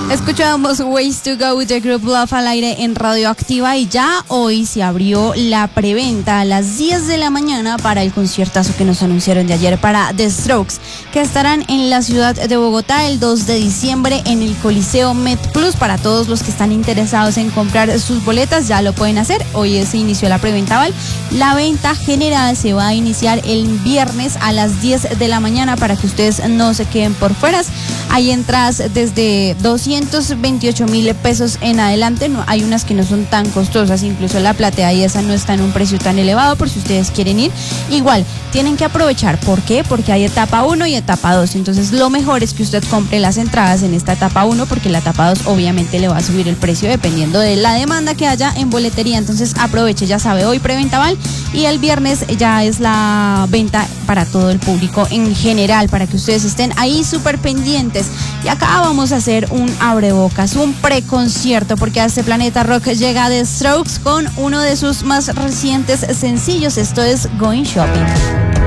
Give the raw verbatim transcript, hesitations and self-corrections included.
Escuchamos Ways to Go de Group Love al aire en Radioactiva y ya hoy se abrió la preventa a las diez de la mañana para el conciertazo que nos anunciaron de ayer para The Strokes, que estarán en la ciudad de Bogotá el dos de diciembre en el Coliseo MedPlus. Para todos los que están interesados en comprar sus boletas ya lo pueden hacer. Hoy se inició la preventa, ¿vale? La venta general se va a iniciar el viernes a las diez de la mañana para que ustedes no se queden por fuera. Hay entradas desde doscientos veintiocho mil pesos en adelante. No, hay unas que no son tan costosas, incluso la platea y esa no está en un precio tan elevado por si ustedes quieren ir. Igual, tienen que aprovechar. ¿Por qué? Porque hay etapa uno y etapa dos. Entonces, lo mejor es que usted compre las entradas en esta etapa uno porque la etapa dos obviamente le va a subir el precio dependiendo de la demanda que haya en boletería. Entonces, aproveche, ya sabe, hoy preventa Val y el viernes ya es la venta para todo el público en general, para que ustedes estén ahí súper pendientes. Y acá vamos a hacer un abrebocas, un preconcierto, porque a este Planeta Rock llega The Strokes con uno de sus más recientes sencillos. Esto es Going Shopping.